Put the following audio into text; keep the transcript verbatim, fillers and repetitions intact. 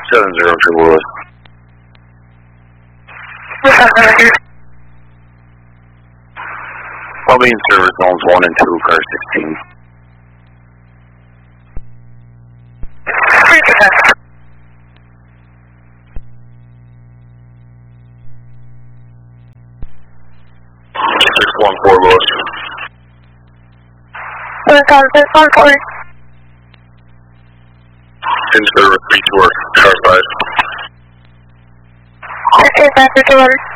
seven zero triple Lewis. I'll be in service zones one and two, car sixteen. six one four Lewis. six one four. In service three tour, car five. Okay, back to two hundred.